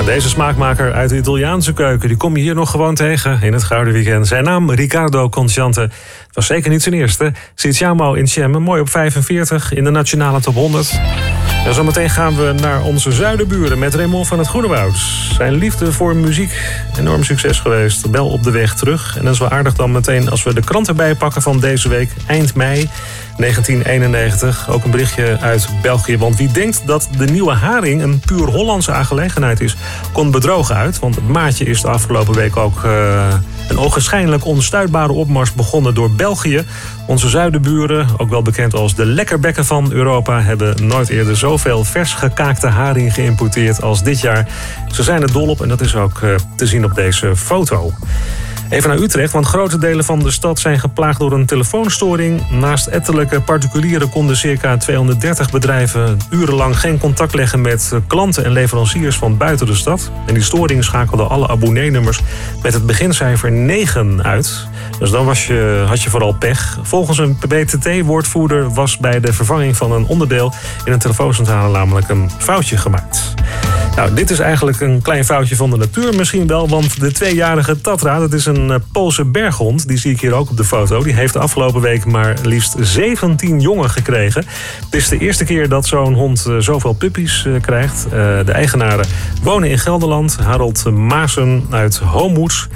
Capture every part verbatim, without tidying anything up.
Deze smaakmaker uit de Italiaanse keuken, die kom je hier nog gewoon tegen in het Gouden Weekend. Zijn naam Riccardo Consciante. Het was zeker niet zijn eerste. Si siamo insieme, mooi op vijfenveertig in de nationale top honderd. En zometeen gaan we naar onze zuidenburen met Raymond van het Groenewoud. Zijn liefde voor muziek, enorm succes geweest. Wel op de weg terug. En dat is wel aardig dan meteen als we de krant erbij pakken van deze week. Eind mei negentien eenennegentig. Ook een berichtje uit België. Want wie denkt dat de nieuwe haring een puur Hollandse aangelegenheid is, komt bedrogen uit. Want het maatje is de afgelopen week ook uh, een ogenschijnlijk onstuitbare opmars begonnen door België. Onze zuidenburen, ook wel bekend als de lekkerbekken van Europa, hebben nooit eerder zoveel vers gekaakte haring geïmporteerd als dit jaar. Ze zijn er dol op en dat is ook uh, te zien op deze foto. Even naar Utrecht, want grote delen van de stad zijn geplaagd door een telefoonstoring. Naast ettelijke particulieren konden circa tweehonderddertig bedrijven urenlang geen contact leggen met klanten en leveranciers van buiten de stad. En die storing schakelde alle abonneenummers met het begincijfer negen uit. Dus dan was je, had je vooral pech. Volgens een B T T-woordvoerder was bij de vervanging van een onderdeel in een telefooncentrale namelijk een foutje gemaakt. Nou, dit is eigenlijk een klein foutje van de natuur misschien wel, want de tweejarige Tatra, dat is een Poolse berghond, die zie ik hier ook op de foto, die heeft de afgelopen week maar liefst zeventien jongen gekregen. Het is de eerste keer dat zo'n hond zoveel puppies krijgt. De eigenaren wonen in Gelderland, Harold Maassen uit Homoets.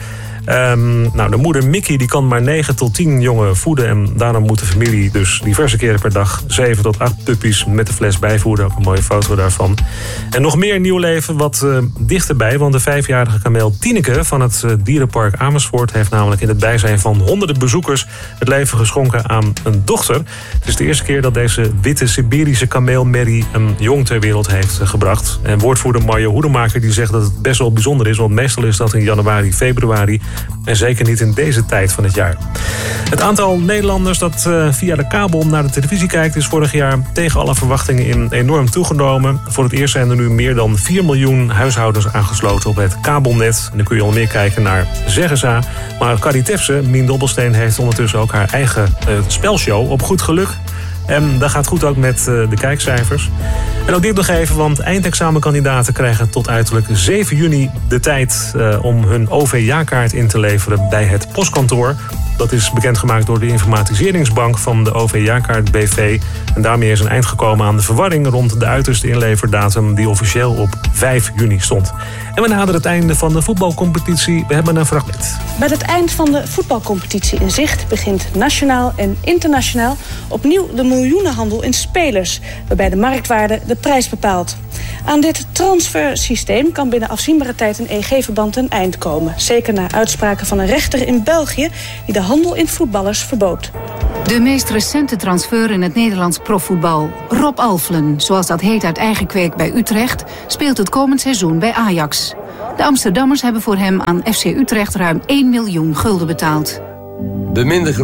Um, nou, de moeder Mickey die kan maar negen tot tien jongen voeden. En daarom moet de familie dus diverse keren per dag zeven tot acht puppies met de fles bijvoeden. Ook een mooie foto daarvan. En nog meer nieuw leven wat uh, dichterbij. Want de vijfjarige kameel Tineke van het uh, dierenpark Amersfoort heeft namelijk in het bijzijn van honderden bezoekers het leven geschonken aan een dochter. Het is de eerste keer dat deze witte Siberische kameel Mary een jong ter wereld heeft uh, gebracht. En woordvoerder Mario Hoedemaker die zegt dat het best wel bijzonder is. Want meestal is dat in januari, februari. En zeker niet in deze tijd van het jaar. Het aantal Nederlanders dat uh, via de kabel naar de televisie kijkt is vorig jaar tegen alle verwachtingen in enorm toegenomen. Voor het eerst zijn er nu meer dan vier miljoen huishoudens aangesloten op het kabelnet. En dan kun je al meer kijken naar Zeggeza. Maar Carrie Tefse, Mien Dobbelsteen, heeft ondertussen ook haar eigen uh, spelshow op goed geluk. En dat gaat goed ook met uh, de kijkcijfers. En ook dit nog even, want eindexamenkandidaten krijgen tot uiterlijk zeven juni de tijd uh, om hun O V-jaarkaart in te leveren bij het postkantoor. Dat is bekendgemaakt door de informatiseringsbank van de O V-jaarkaart B V. En daarmee is een eind gekomen aan de verwarring rond de uiterste inleverdatum die officieel op vijf juni stond. En we naderen het einde van de voetbalcompetitie. We hebben een fragment. Met het eind van de voetbalcompetitie in zicht begint nationaal en internationaal opnieuw de miljoenenhandel in spelers, waarbij de marktwaarde de prijs bepaalt. Aan dit transfersysteem kan binnen afzienbare tijd een E G-verband ten eind komen. Zeker na uitspraken van een rechter in België die de handel in voetballers verbood. De meest recente transfer in het Nederlands profvoetbal. Rob Alflen, zoals dat heet uit eigen kweek bij Utrecht, speelt het komend seizoen bij Ajax. De Amsterdammers hebben voor hem aan F C Utrecht ruim één miljoen gulden betaald. Beminde